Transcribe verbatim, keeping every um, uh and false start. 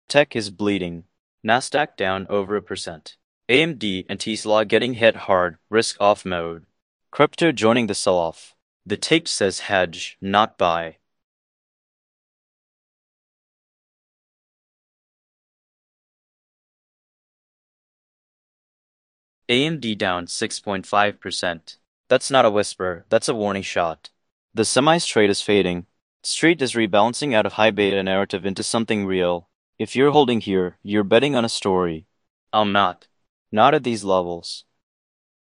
Tech is bleeding. Nasdaq down over a percent. A M D and Tesla getting hit hard, risk off mode. Crypto joining the sell-off. The tape says hedge, not buy. A M D down six point five percent. That's not a whisper, that's a warning shot. The semis trade is fading. Street is rebalancing out of high beta narrative into something real. If you're holding here, you're betting on a story. I'm not. Not at these levels.